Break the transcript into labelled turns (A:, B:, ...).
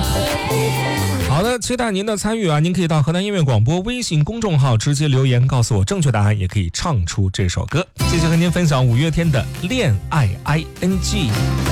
A: 好的，期待您的参与啊！您可以到河南音乐广播微信公众号直接留言告诉我正确答案，也可以唱出这首歌。谢谢和您分享五月天的恋爱 ING。